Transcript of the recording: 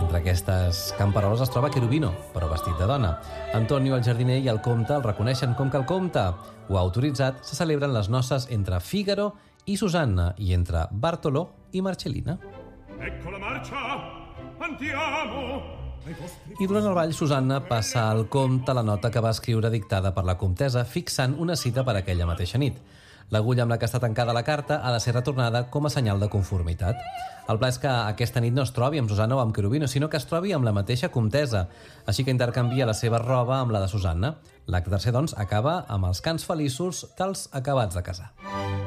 Entre aquestes camperoles es troba Cherubino, però vestit de dona. Antonio, el jardiner, i el comte el reconeixen com que el comte ho ha autoritzat. Se celebren les noces entre Fígaro i Susanna i entre Bartolò i Marcellina. Ecco la marcia, andiamo! I durant el ball, Susanna passa al comte la nota que va escriure dictada per la comtessa, fixant una cita per aquella mateixa nit. L'agulla amb la que està tancada la carta ha de ser retornada com a senyal de conformitat. El pla és que aquesta nit no es trobi amb Susanna o amb Cherubino, sinó que es trobi amb la mateixa comtessa, així que intercanvia la seva roba amb la de Susanna. L'acte tercer, doncs, acaba amb els cants feliços dels acabats de casar.